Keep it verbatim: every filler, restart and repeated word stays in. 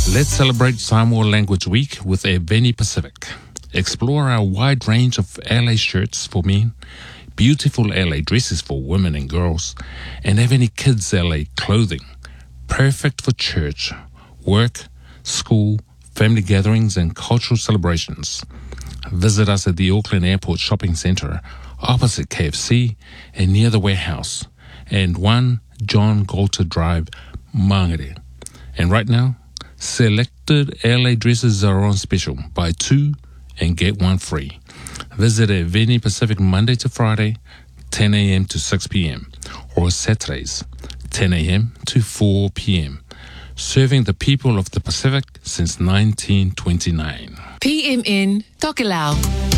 Let's celebrate Samoa Language Week with Eveni Pacific. Explore our wide range of L A shirts for men, beautiful L A dresses for women and girls, and Eveni Kids L A clothing. Perfect for church, work, school, family gatherings, and cultural celebrations. Visit us at the Auckland Airport Shopping Centre, opposite K F C and near the warehouse, and one John Galter Drive, Mangere. And right now, selected L A dresses are on special. Buy two and get one free. Visit Eveni Pacific Monday to Friday, ten a.m. to six p.m. or Saturdays, ten a.m. to four p.m. Serving the people of the Pacific since nineteen twenty-nine. P M N Tokelau.